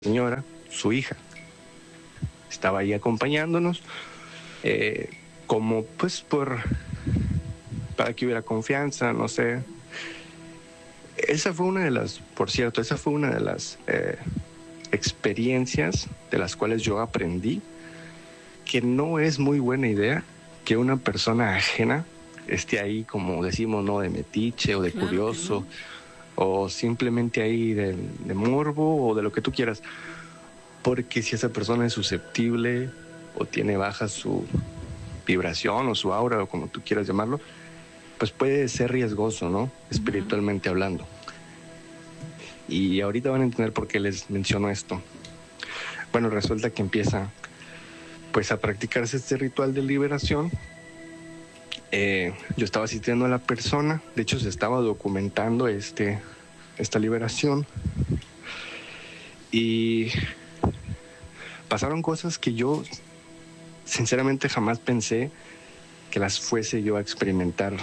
señora, su hija, estaba ahí acompañándonos, como pues para que hubiera confianza, no sé. Esa fue una de las experiencias de las cuales yo aprendí que no es muy buena idea que una persona ajena esté ahí, como decimos, ¿no?, de metiche o de Claro curioso, que o simplemente ahí de morbo o de lo que tú quieras. Porque si esa persona es susceptible o tiene baja su vibración o su aura o como tú quieras llamarlo, pues puede ser riesgoso, ¿no? Espiritualmente hablando. Y ahorita van a entender por qué les menciono esto. Bueno, resulta que empieza pues a practicarse este ritual de liberación. Yo estaba asistiendo a la persona, de hecho se estaba documentando esta liberación, y pasaron cosas que yo sinceramente jamás pensé que las fuese yo a experimentar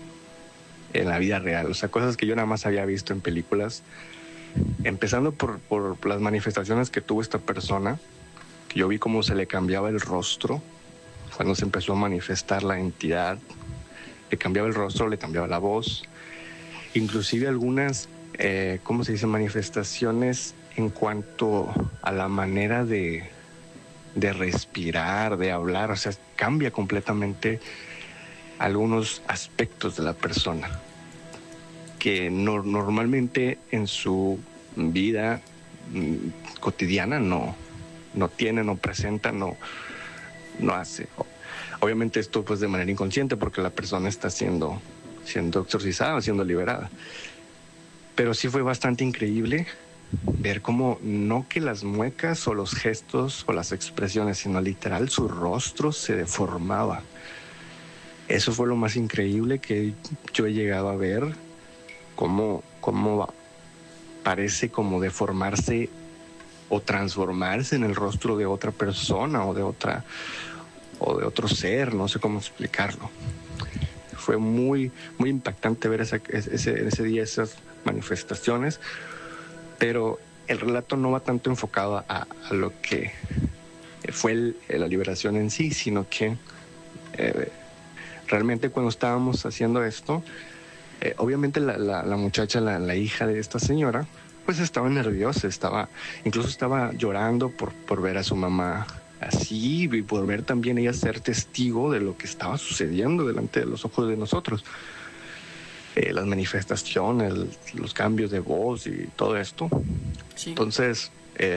en la vida real. O sea, cosas que yo nada más había visto en películas, empezando por las manifestaciones que tuvo esta persona, que yo vi cómo se le cambiaba el rostro cuando se empezó a manifestar la entidad. Le cambiaba el rostro, le cambiaba la voz, inclusive algunas, ¿cómo se dice?, manifestaciones en cuanto a la manera de respirar, de hablar. O sea, cambia completamente algunos aspectos de la persona que normalmente en su vida cotidiana no tiene, no presenta, no hace. Obviamente esto pues de manera inconsciente, porque la persona está siendo exorcizada, siendo liberada. Pero sí fue bastante increíble ver cómo, no que las muecas o los gestos o las expresiones, sino literal su rostro se deformaba. Eso fue lo más increíble que yo he llegado a ver, cómo parece como deformarse o transformarse en el rostro de otra persona o de otro ser, no sé cómo explicarlo. Fue muy, muy impactante ver ese día esas manifestaciones, pero el relato no va tanto enfocado a lo que fue la liberación en sí, sino que realmente cuando estábamos haciendo esto, obviamente la muchacha, la hija de esta señora, pues estaba nerviosa, incluso estaba llorando por ver a su mamá así, y por ver también ella ser testigo de lo que estaba sucediendo delante de los ojos de nosotros. Las manifestaciones, los cambios de voz y todo esto. Sí. Entonces,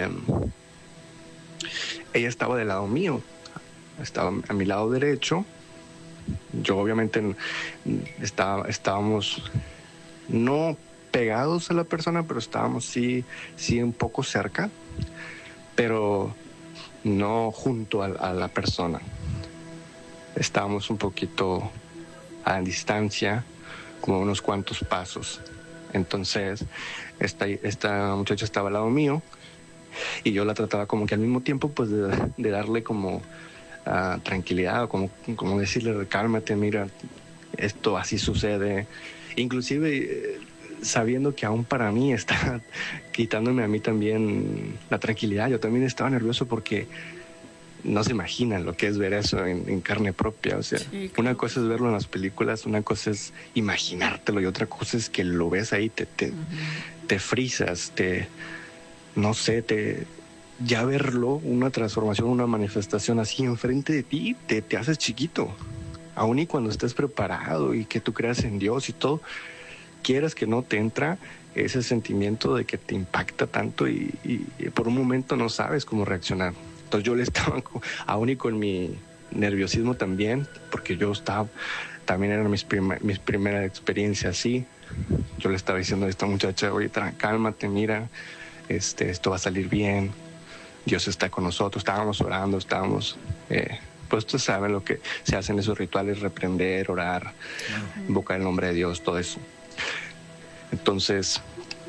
ella estaba del lado mío, estaba a mi lado derecho. Yo obviamente estábamos no pegados a la persona, pero estábamos sí un poco cerca, pero no junto a la persona. Estábamos un poquito a distancia, como unos cuantos pasos. Entonces esta muchacha estaba al lado mío y yo la trataba como que al mismo tiempo pues de darle como tranquilidad, o como decirle, cálmate, mira, esto así sucede. Inclusive sabiendo que aún para mí está quitándome a mí también la tranquilidad. Yo también estaba nervioso porque no se imaginan lo que es ver eso en carne propia. O sea, sí, una cosa es verlo en las películas, una cosa es imaginártelo y otra cosa es que lo ves ahí, te frisas, no sé, ya verlo, una transformación, una manifestación así enfrente de ti, te haces chiquito. Aún y cuando estés preparado y que tú creas en Dios y todo, quieras que no, te entra ese sentimiento de que te impacta tanto y por un momento no sabes cómo reaccionar. Entonces yo le estaba, aún y con mi nerviosismo también, porque también era mis primeras experiencias así, yo le estaba diciendo a esta muchacha, oye, cálmate, mira, esto va a salir bien, Dios está con nosotros. Estábamos orando, pues ustedes saben lo que se hace en esos rituales: reprender, orar, invocar el nombre de Dios, todo eso. Entonces,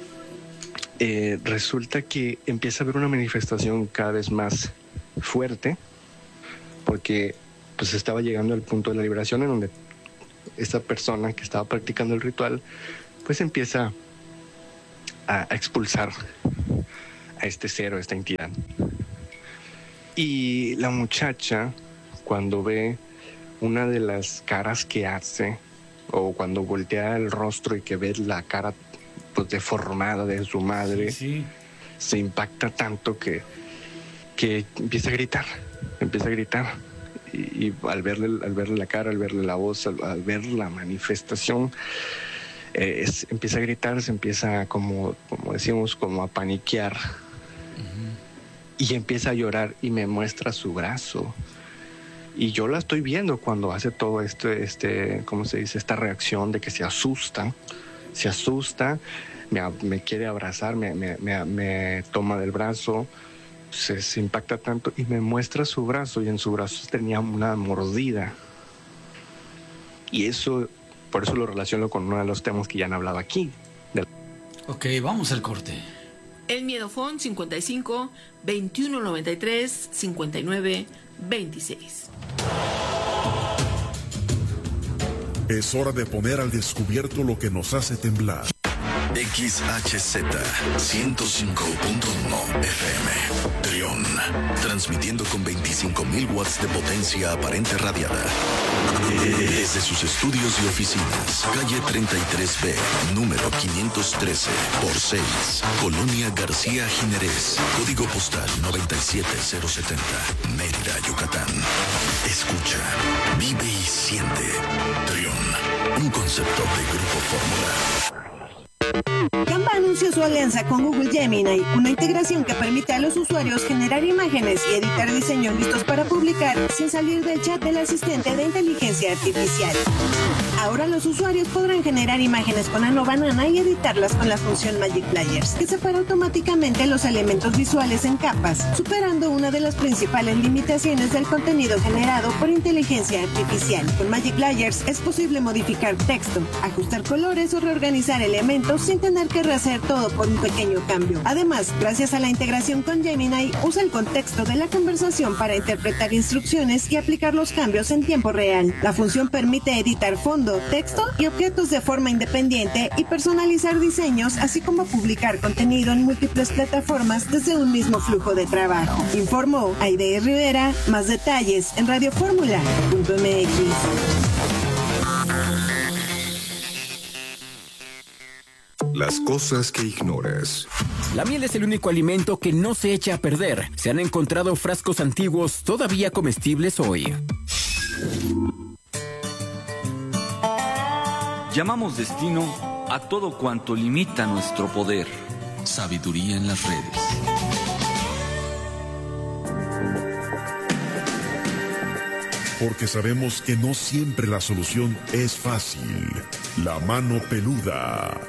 resulta que empieza a haber una manifestación cada vez más fuerte, porque pues estaba llegando al punto de la liberación, en donde esta persona que estaba practicando el ritual pues empieza a expulsar a este ser, a esta entidad. Y la muchacha, cuando ve una de las caras que hace, o cuando voltea el rostro y que ve la cara pues deformada de su madre, sí. Se impacta tanto que empieza a gritar. Y al verle la cara, al verle la voz, al ver la manifestación, empieza a gritar, se empieza como decimos, como a paniquear. Y empieza a llorar y me muestra su brazo. Y yo la estoy viendo cuando hace todo ¿cómo se dice? Esta reacción de que se asusta, me quiere abrazar, me toma del brazo, se impacta tanto y me muestra su brazo, y en su brazo tenía una mordida. Y eso, por eso lo relaciono con uno de los temas que ya han hablado aquí. Ok, vamos al corte. El Miedofón 55 21 93 59 26. Es hora de poner al descubierto lo que nos hace temblar. XHZ 105.1 FM Trión, transmitiendo con 25.000 watts de potencia aparente radiada desde sus estudios y oficinas, calle 33B, número 513 por 6, Colonia García Jiménez, código postal 97070, Mérida, Yucatán. Escucha, vive y siente. Trión, un concepto de Grupo Fórmula. Canva anunció su alianza con Google Gemini, una integración que permite a los usuarios generar imágenes y editar diseños listos para publicar sin salir del chat del asistente de inteligencia artificial. Ahora los usuarios podrán generar imágenes con Ano Banana y editarlas con la función Magic Players, que separa automáticamente los elementos visuales en capas, superando una de las principales limitaciones del contenido generado por inteligencia artificial. Con Magic Players es posible modificar texto, ajustar colores o reorganizar elementos sin tener que rehacer todo por un pequeño cambio. Además, gracias a la integración con Gemini, usa el contexto de la conversación para interpretar instrucciones y aplicar los cambios en tiempo real. La función permite editar fondo, texto y objetos de forma independiente y personalizar diseños, así como publicar contenido en múltiples plataformas desde un mismo flujo de trabajo. Informó Aide Rivera. Más detalles en radioformula.mx. Las cosas que ignoras. La miel es el único alimento que no se echa a perder. Se han encontrado frascos antiguos todavía comestibles hoy. Llamamos destino a todo cuanto limita nuestro poder. Sabiduría en las redes. Porque sabemos que no siempre la solución es fácil. La mano peluda.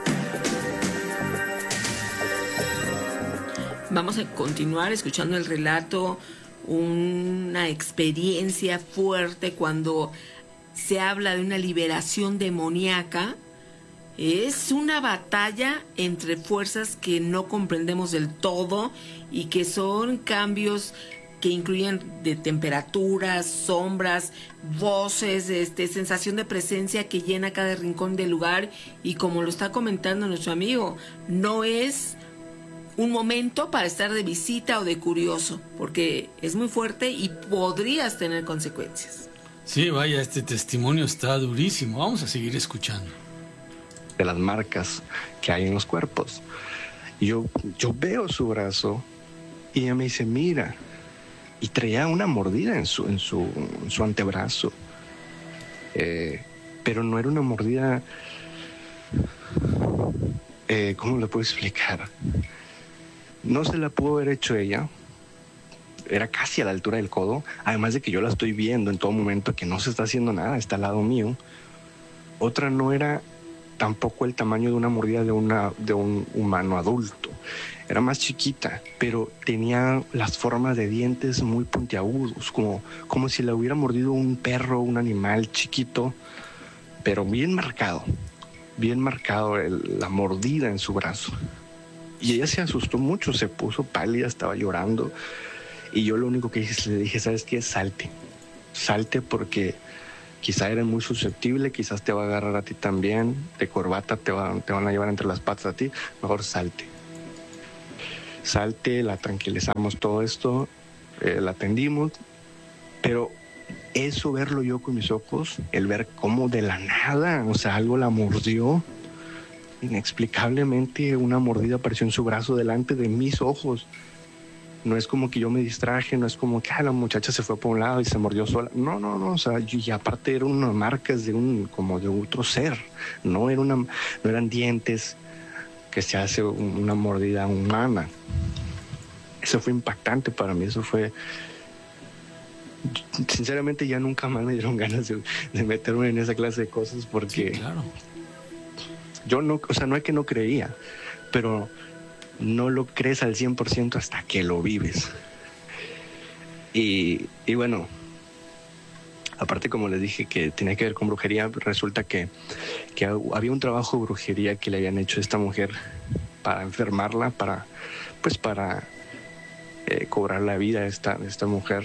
Vamos a continuar escuchando el relato, una experiencia fuerte cuando se habla de una liberación demoníaca. Es una batalla entre fuerzas que no comprendemos del todo y que son cambios que incluyen de temperaturas, sombras, voces, sensación de presencia que llena cada rincón del lugar. Y como lo está comentando nuestro amigo, no es un momento para estar de visita o de curioso, porque es muy fuerte y podrías tener consecuencias. Sí, vaya, este testimonio está durísimo. Vamos a seguir escuchando. De las marcas que hay en los cuerpos. Y yo veo su brazo y ella me dice, mira, y traía una mordida en su antebrazo. Pero no era una mordida, ¿cómo le puedo explicar? No se la pudo haber hecho ella. Era casi a la altura del codo. Además de que yo la estoy viendo en todo momento que no se está haciendo nada, está al lado mío. Otra no era tampoco el tamaño de una mordida de un humano adulto. Era más chiquita, pero tenía las formas de dientes muy puntiagudos, como si la hubiera mordido un perro, un animal chiquito, pero bien marcado la mordida en su brazo. Y ella se asustó mucho, se puso pálida, estaba llorando. Y yo lo único que le dije, ¿sabes qué? Salte porque quizá eres muy susceptible, quizás te va a agarrar a ti también, de corbata te van a llevar entre las patas a ti, mejor salte. salte, la tranquilizamos, todo esto, la atendimos, pero eso, verlo yo con mis ojos, el ver cómo de la nada, o sea, algo la mordió, inexplicablemente una mordida apareció en su brazo delante de mis ojos. No es como que yo me distraje, no es como que la muchacha se fue por un lado y se mordió sola. No, o sea, y aparte eran unas marcas como de otro ser, no eran dientes que se hace una mordida humana. Eso fue impactante para mí, eso fue... Sinceramente ya nunca más me dieron ganas de meterme en esa clase de cosas porque... Sí, claro. Yo no, o sea, no es que no creía, pero no lo crees al 100% hasta que lo vives. Y bueno, aparte, como les dije que tenía que ver con brujería, resulta que había un trabajo de brujería que le habían hecho a esta mujer para enfermarla, para cobrar la vida de esta mujer.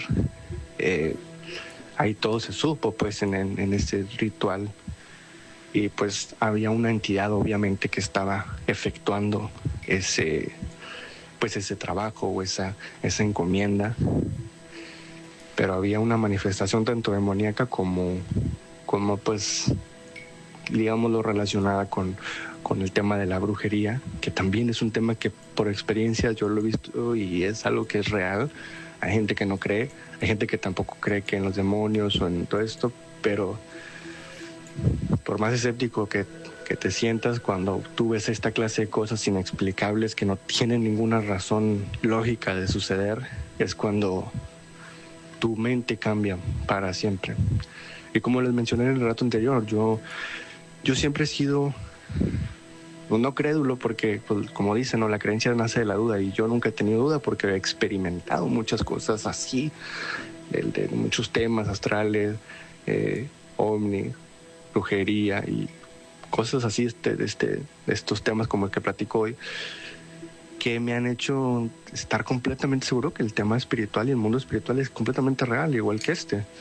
Ahí todo se supo pues en este ritual, y pues había una entidad obviamente que estaba efectuando ese trabajo o esa encomienda, pero había una manifestación tanto demoníaca como pues digámoslo relacionada con el tema de la brujería, que también es un tema que por experiencia yo lo he visto y es algo que es real. Hay gente que no cree, hay gente que tampoco cree que en los demonios o en todo esto, pero por más escéptico que te sientas cuando tú ves esta clase de cosas inexplicables que no tienen ninguna razón lógica de suceder, es cuando tu mente cambia para siempre. Y como les mencioné en el relato anterior, yo siempre he sido no crédulo porque, pues, como dicen, ¿no? La creencia nace de la duda, y yo nunca he tenido duda porque he experimentado muchas cosas así, de muchos temas astrales, ovni, brujería y cosas así, de estos temas como el que platico hoy, que me han hecho estar completamente seguro que el tema espiritual y el mundo espiritual es completamente real, igual que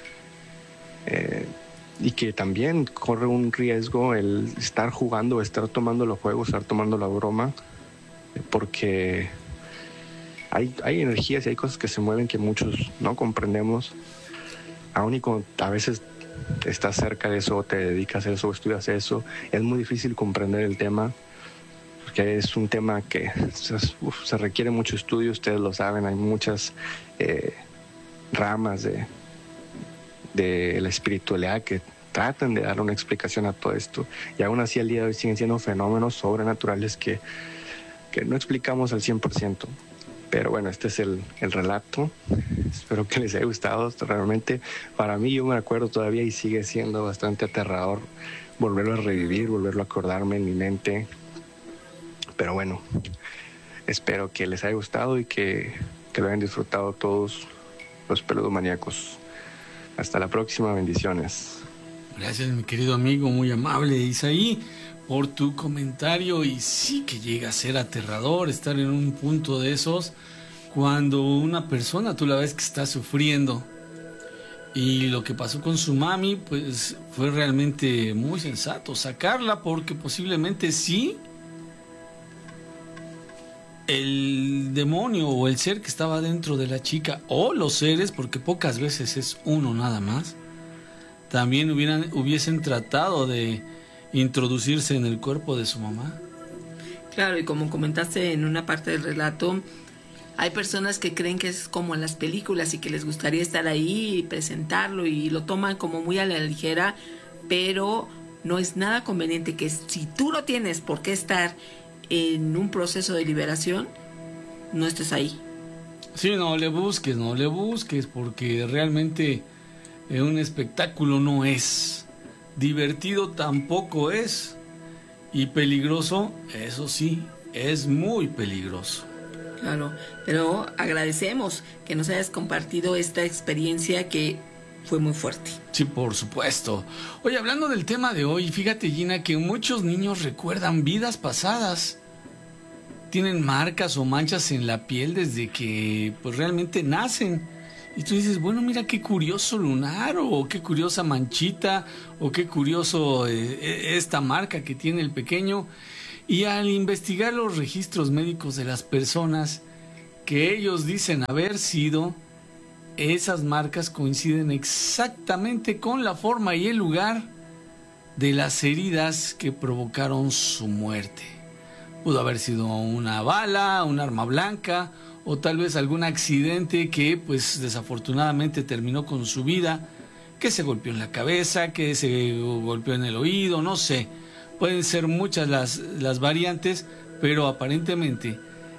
y que también corre un riesgo el estar jugando, estar tomando los juegos, estar tomando la broma, porque hay energías y hay cosas que se mueven que muchos no comprendemos, aún y cuando a veces estás cerca de eso, te dedicas a eso, o estudias eso, es muy difícil comprender el tema, porque es un tema que se requiere mucho estudio, ustedes lo saben, hay muchas ramas de la espiritualidad que tratan de dar una explicación a todo esto, y aún así al día de hoy siguen siendo fenómenos sobrenaturales que no explicamos al 100%. Pero bueno, este es el relato. Espero que les haya gustado. Realmente para mí, yo me acuerdo todavía y sigue siendo bastante aterrador volverlo a revivir, volverlo a acordarme en mi mente. Pero bueno, espero que les haya gustado y que lo hayan disfrutado todos los peludomaníacos. Hasta la próxima, bendiciones. Gracias, mi querido amigo, muy amable Isaí, por tu comentario. Y sí que llega a ser aterrador estar en un punto de esos cuando una persona tú la ves que está sufriendo, y lo que pasó con su mami pues fue realmente muy sensato sacarla, porque posiblemente sí el demonio o el ser que estaba dentro de la chica, o los seres, porque pocas veces es uno nada más, también hubiesen tratado de introducirse en el cuerpo de su mamá. Claro, y como comentaste en una parte del relato, hay personas que creen que es como en las películas y que les gustaría estar ahí y presentarlo, y lo toman como muy a la ligera, pero no es nada conveniente que si tú no tienes por qué estar en un proceso de liberación, no estés ahí. Sí, no le busques, porque realmente un espectáculo no es, divertido tampoco es, y peligroso, eso sí, es muy peligroso. Claro, pero agradecemos que nos hayas compartido esta experiencia que fue muy fuerte. Sí, por supuesto. Oye, hablando del tema de hoy, fíjate, Gina, que muchos niños recuerdan vidas pasadas. Tienen marcas o manchas en la piel desde que pues realmente nacen. Y tú dices, bueno, mira qué curioso lunar, o qué curiosa manchita, o qué curioso esta marca que tiene el pequeño. Y al investigar los registros médicos de las personas, que ellos dicen haber sido, esas marcas coinciden exactamente con la forma y el lugar de las heridas que provocaron su muerte. Pudo haber sido una bala, un arma blanca o tal vez algún accidente que pues desafortunadamente terminó con su vida, que se golpeó en la cabeza, que se golpeó en el oído, no sé. Pueden ser muchas las variantes, pero aparentemente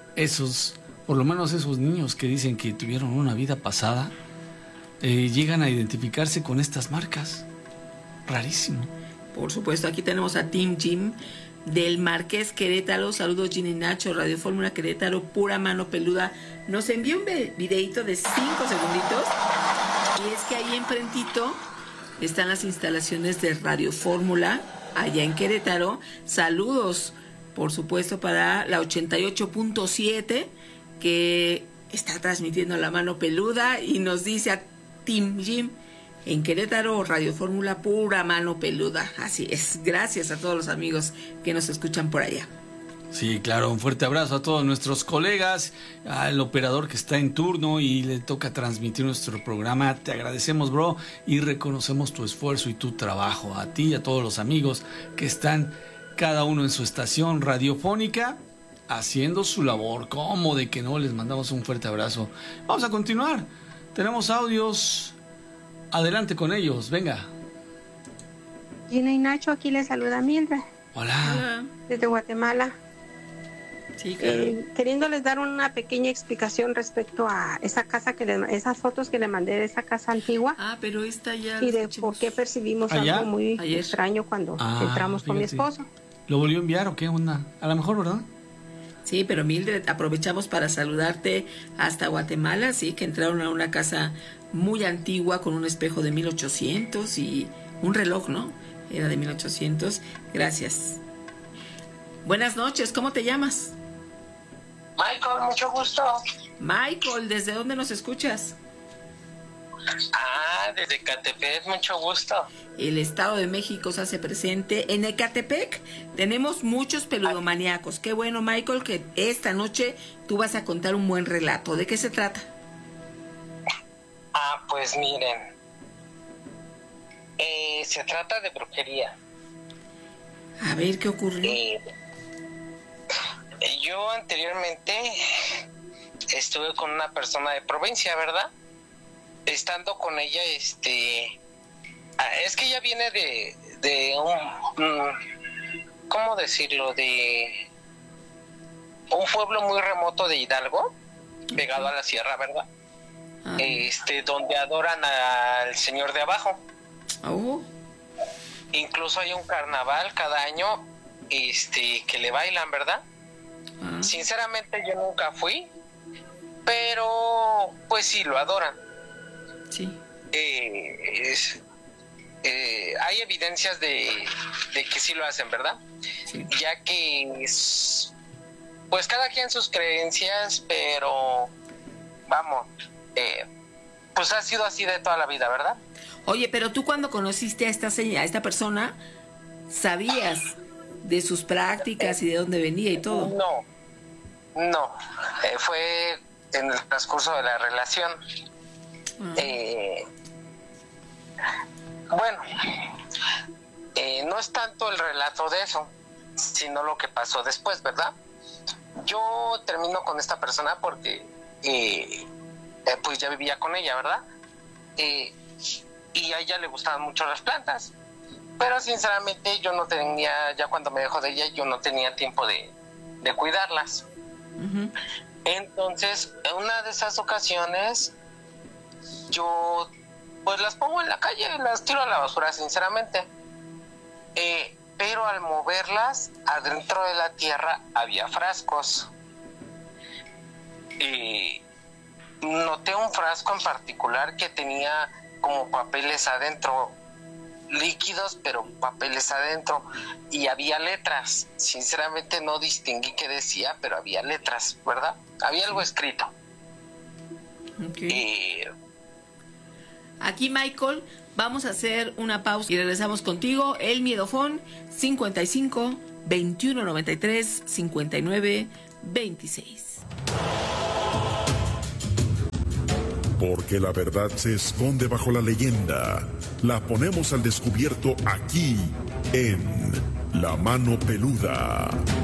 por lo menos esos niños que dicen que tuvieron una vida pasada, llegan a identificarse con estas marcas. Rarísimo. Por supuesto, aquí tenemos a Team Jim del Marqués Querétaro. Saludos, Ginny Nacho, Radio Fórmula Querétaro, pura mano peluda. Nos envió un videito de 5 segunditos. Y es que ahí enfrentito están las instalaciones de Radio Fórmula, allá en Querétaro. Saludos, por supuesto, para la 88.7, que está transmitiendo la mano peluda, y nos dice a Team Jim, en Querétaro, Radio Fórmula, pura mano peluda. Así es. Gracias a todos los amigos que nos escuchan por allá. Sí, claro, un fuerte abrazo a todos nuestros colegas, al operador que está en turno y le toca transmitir nuestro programa. Te agradecemos, bro, y reconocemos tu esfuerzo y tu trabajo. A ti y a todos los amigos que están cada uno en su estación radiofónica haciendo su labor. ¿Cómo de que no? Les mandamos un fuerte abrazo. Vamos a continuar. Tenemos audios. Adelante con ellos, venga. Gina y Nacho, aquí les saluda Mildred. Hola. Desde Guatemala. Sí, claro. Queriéndoles dar una pequeña explicación respecto a esa casa esas fotos que le mandé de esa casa antigua. Pero esta ya. Y de por qué percibimos algo muy extraño cuando entramos con mi esposo. ¿Lo volvió a enviar o qué onda? A lo mejor, ¿verdad? Sí, pero Mildred, aprovechamos para saludarte hasta Guatemala. Sí, que entraron a una casa muy antigua con un espejo de 1800 y un reloj, ¿no? Era de 1800. Gracias. Buenas noches, ¿cómo te llamas? Michael, mucho gusto. Michael, ¿desde dónde nos escuchas? Desde Ecatepec, mucho gusto. El Estado de México se hace presente. En Ecatepec tenemos muchos peludomaníacos. Qué bueno, Michael, que esta noche tú vas a contar un buen relato. ¿De qué se trata? Pues miren, se trata de brujería. A ver, ¿qué ocurrió? Yo anteriormente estuve con una persona de provincia, ¿verdad? Estando con ella, es que ella viene de un, ¿cómo decirlo? De un pueblo muy remoto de Hidalgo, pegado a la sierra, ¿verdad? Donde adoran al señor de abajo. Incluso hay un carnaval cada año, que le bailan, ¿verdad? Sinceramente yo nunca fui, pero pues sí lo adoran. Sí. Hay evidencias de que sí lo hacen, ¿verdad? Sí. Ya que pues cada quien sus creencias, pero vamos, pues ha sido así de toda la vida, ¿verdad? Oye, pero tú cuando conociste a esta persona, ¿sabías de sus prácticas y de dónde venía y todo? No, fue en el transcurso de la relación. Bueno, no es tanto el relato de eso, sino lo que pasó después, ¿verdad? Yo termino con esta persona porque pues ya vivía con ella, ¿verdad? Y a ella le gustaban mucho las plantas, pero sinceramente yo no tenía, ya cuando me dejó de ella, yo no tenía tiempo de cuidarlas. Uh-huh. Entonces, en una de esas ocasiones, yo pues las pongo en la calle, las tiro a la basura, sinceramente. Pero al moverlas, adentro de la tierra había frascos. Noté un frasco en particular que tenía como papeles adentro, líquidos, pero papeles adentro, y había letras. Sinceramente no distinguí qué decía, pero había letras, ¿verdad? Había algo escrito. Okay. Aquí, Michael, vamos a hacer una pausa y regresamos contigo. El Miedofón 55 21 93 59 26. Porque la verdad se esconde bajo la leyenda. La ponemos al descubierto aquí, en La Mano Peluda.